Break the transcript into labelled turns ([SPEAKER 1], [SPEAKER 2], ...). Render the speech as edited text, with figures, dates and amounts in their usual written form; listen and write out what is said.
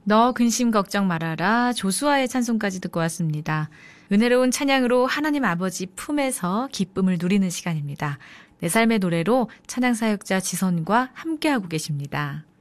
[SPEAKER 1] 너 근심 걱정 말아라. 조수아의 찬송까지 듣고 왔습니다. 은혜로운 찬양으로 하나님 아버지 품에서 기쁨을 누리는 시간입니다. 내 삶의 노래로 찬양사역자 지선과 함께하고 계십니다.